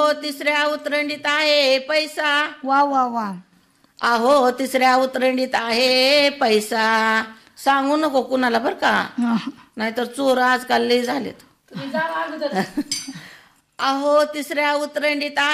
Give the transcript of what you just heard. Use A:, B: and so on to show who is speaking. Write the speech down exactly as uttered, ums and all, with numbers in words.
A: तिसऱ्या उतरंडीत आहे पैसा.
B: वा वा वा.
A: अहो तिसऱ्या उतरंडीत आहे पैसा. सांगू नको कुणाला बर का, नाहीतर चोर आजकाल लई झालेत. अहो तिसऱ्या उतरंडीत